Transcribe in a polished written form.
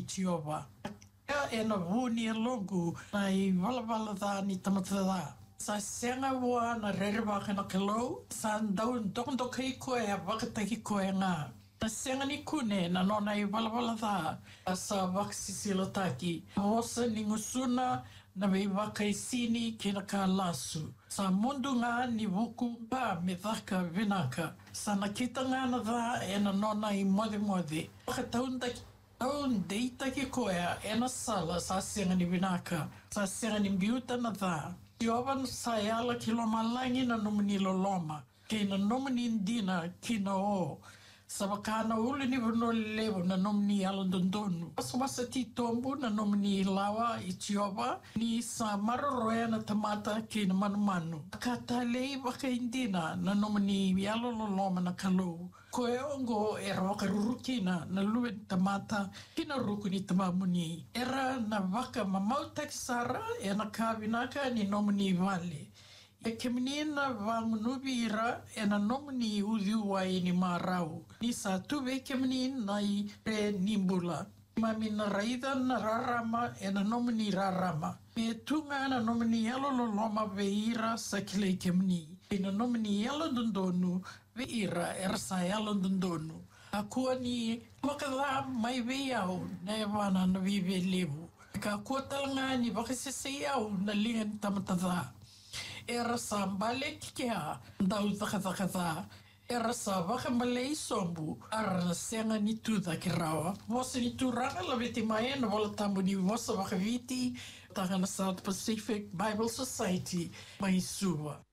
Tiova. E na vuni e longu na I wala ni tamatara. Sa senga wa na rerewa kana kelou. Sa ndau ndokndo kei koe a wakataki koe ngā. Na senga ni kune na nona I wala sa wakasisilo taki. Osa ni ngusuna na me wakai sini kina ka lasu. Sa mundu ngā ni wuku pa me dhaka vinaka. Sa na kita ngā na dha e na nona I mode. Wakataundaki Taun deita ki koea e na sala sa senga ni vinaka. Sa senga ni mbiuta na dha. Tiovan sa ala ki loma langi na numini loloma. Kei na numini ndina ki na o. Sa wakana uli ni vanoli levo na nomini ala dondonu. Wasa ti tombu na nomini lawa I Tiova ni sa maroroea na tamata ki na manu. Kata lei waka indina na nomini ala loloma na kalou. Koe ongo era waka rurukina na luen tamata ki na ruku ni tamamuni. Era na waka mamauta ki sara e na kawinaka ni nomini vale. E ke menina wangunubi ira e na nomini udiua I ni marau. Ni sa tuwe ke menina I re nimbula. Mami na raida na rarama e na nomini rarama. Me tunga na nomini alo loloma ve ira sa kile ke meni. E na nomini alo dondonu ve ira era sa alo dondonu. A kua ni wakala mai ve au na e wana na vive levu. Ka kua talanga ni wakasese au na lingan tamatadha. Era sa mbale kikea ndau thakatha. Era sa wakamale I sombu ara na senga ni tudha ki rawa. Wasa ni turanga la veti mai na wala tambu ni wasa wakaviti taka na South Pacific Bible Society mai suwa.